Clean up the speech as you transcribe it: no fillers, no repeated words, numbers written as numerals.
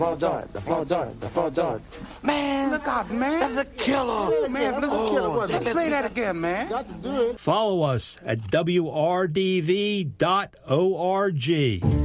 Man, look out, man. That's a killer. Oh, man, that's a killer. Let's play that again, man. Got to do it. Follow us at WRDV.org.